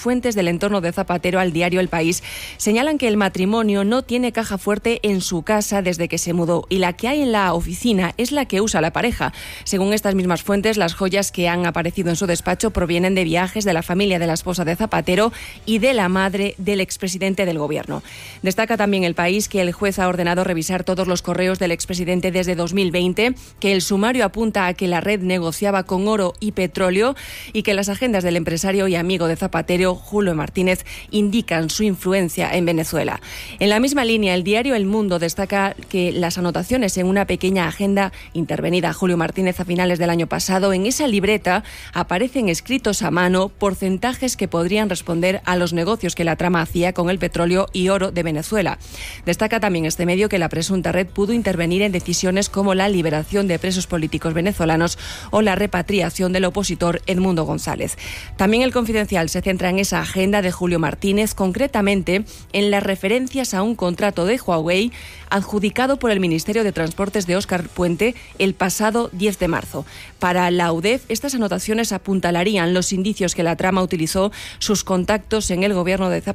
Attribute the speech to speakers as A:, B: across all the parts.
A: fuentes del entorno de Zapatero al diario El País señalan que el matrimonio no tiene caja fuerte en su casa desde que se mudó y la que hay en la oficina es la que usa la pareja. Según estas mismas fuentes, las joyas que han aparecido en su despacho provienen de viajes de la familia de la esposa de Zapatero y de la madre del expresidente del gobierno. Destaca también El País que el juez ha ordenado revisar todos los correos del expresidente desde 2020, que el sumario apunta a que la red negociaba con oro y petróleo y que las agendas del empresario y amigo de Zapatero, Julio Martínez, indican su influencia en Venezuela. En la misma línea, el diario El Mundo destaca que las anotaciones en una pequeña agenda intervenida a Julio Martínez a finales del año pasado, en esa libreta aparecen escritos a mano porcentajes que podrían responder a los negocios que la trama hacía con el petróleo y oro de Venezuela. Destaca también este medio que la presunta red pudo intervenir en decisiones como la liberación de presos políticos venezolanos o la repatriación del opositor Edmundo González. También El Confidencial se centra en esa agenda de Julio Martínez, concretamente en las referencias a un contrato de Huawei adjudicado por el Ministerio de Transportes de Óscar Puente el pasado 10 de marzo. Para la UDEF, estas anotaciones apuntalarían los indicios que la trama utilizó sus contactos en el gobierno de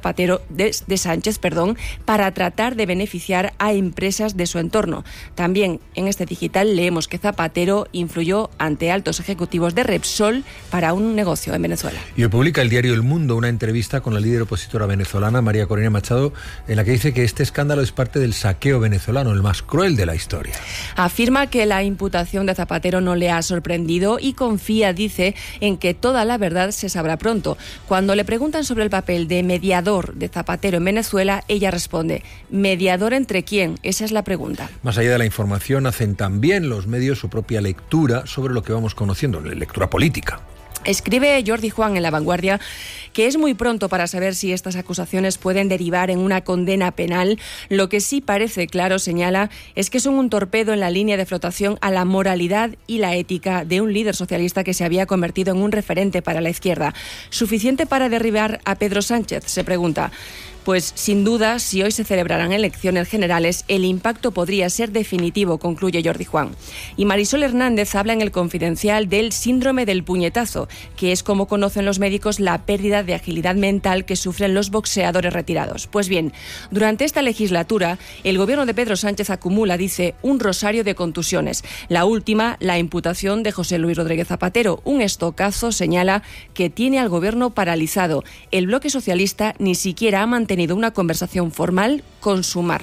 A: Sánchez, para tratar de beneficiar a empresas de su entorno. También en este digital leemos que Zapatero influyó ante altos ejecutivos de Repsol para un negocio en Venezuela.
B: Y hoy publica el diario El Mundo una entrevista con la líder opositora venezolana, María Corina Machado, en la que dice que este escándalo es parte del saqueo venezolano, el más cruel de la historia.
A: Afirma que la imputación de Zapatero no le ha sorprendido y confía, dice, en que toda la verdad se sabrá pronto. Cuando le preguntan sobre el papel de mediador de Zapatero en Venezuela, ella responde: ¿mediador entre quién? Esa es la pregunta.
B: Más allá de la información, hacen también los medios su propia lectura sobre lo que vamos conociendo, lectura política.
A: Escribe Jordi Juan en La Vanguardia que es muy pronto para saber si estas acusaciones pueden derivar en una condena penal. Lo que sí parece claro, señala, es que son un torpedo en la línea de flotación a la moralidad y la ética de un líder socialista que se había convertido en un referente para la izquierda. ¿Suficiente para derribar a Pedro Sánchez?, se pregunta. Pues sin duda, si hoy se celebraran elecciones generales, el impacto podría ser definitivo, concluye Jordi Juan. Y Marisol Hernández habla en El Confidencial del síndrome del puñetazo, que es como conocen los médicos la pérdida de agilidad mental que sufren los boxeadores retirados. Pues bien, durante esta legislatura, el gobierno de Pedro Sánchez acumula, dice, un rosario de contusiones. La última, la imputación de José Luis Rodríguez Zapatero. Un estocazo, señala, que tiene al gobierno paralizado. El bloque socialista ni siquiera ha mantenido una conversación formal con Sumar.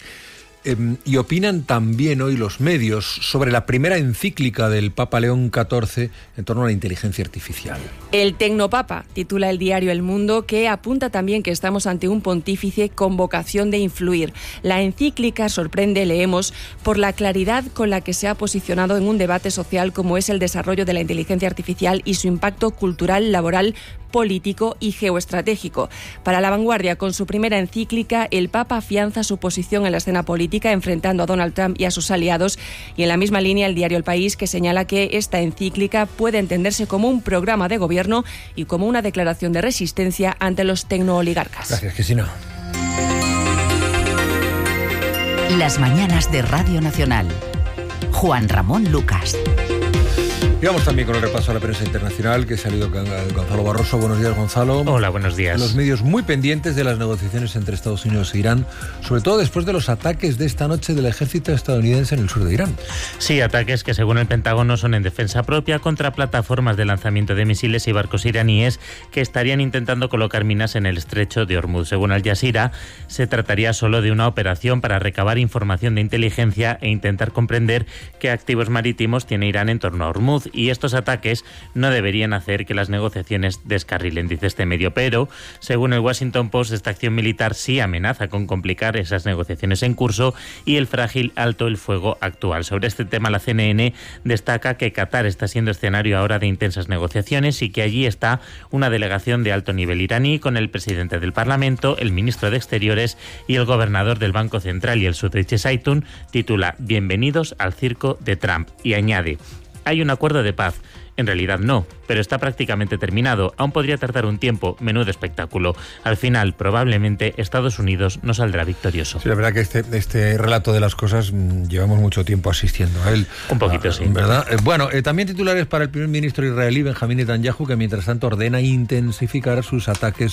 B: Y opinan también hoy los medios sobre la primera encíclica del Papa León XIV en torno a la inteligencia artificial.
A: El Tecnopapa, titula el diario El Mundo, que apunta también que estamos ante un pontífice con vocación de influir. La encíclica sorprende, leemos, por la claridad con la que se ha posicionado en un debate social como es el desarrollo de la inteligencia artificial y su impacto cultural, laboral, político y geoestratégico. Para La Vanguardia, con su primera encíclica, el Papa afianza su posición en la escena política, enfrentando a Donald Trump y a sus aliados, y en la misma línea el diario El País, que señala que esta encíclica puede entenderse como un programa de gobierno y como una declaración de resistencia ante los tecnooligarcas.
B: Gracias, Cristina.
C: Las mañanas de Radio Nacional. Juan Ramón Lucas.
B: Y vamos también con el repaso a la prensa internacional, que ha salido Gonzalo Barroso. Buenos días, Gonzalo.
D: Hola, buenos días.
B: Los medios muy pendientes de las negociaciones entre Estados Unidos e Irán, sobre todo después de los ataques de esta noche del ejército estadounidense en el sur de Irán.
D: Sí, ataques que según el Pentágono son en defensa propia contra plataformas de lanzamiento de misiles y barcos iraníes que estarían intentando colocar minas en el estrecho de Hormuz. Según Al Jazeera, se trataría solo de una operación para recabar información de inteligencia e intentar comprender qué activos marítimos tiene Irán en torno a Hormuz. Y estos ataques no deberían hacer que las negociaciones descarrilen, dice este medio. Pero, según el Washington Post, esta acción militar sí amenaza con complicar esas negociaciones en curso y el frágil alto el fuego actual. Sobre este tema, la CNN destaca que Qatar está siendo escenario ahora de intensas negociaciones y que allí está una delegación de alto nivel iraní con el presidente del Parlamento, el ministro de Exteriores y el gobernador del Banco Central. Y el Süddeutsche Zeitung titula «Bienvenidos al circo de Trump» y añade: hay un acuerdo de paz. En realidad no, pero está prácticamente terminado. Aún podría tardar un tiempo. Menudo espectáculo. Al final, probablemente, Estados Unidos no saldrá victorioso.
B: Sí, la verdad que este relato de las cosas llevamos mucho tiempo asistiendo a él.
D: Un poquito, sí.
B: ¿Verdad? Bueno, también titulares para el primer ministro israelí, Benjamín Netanyahu, que mientras tanto ordena intensificar sus ataques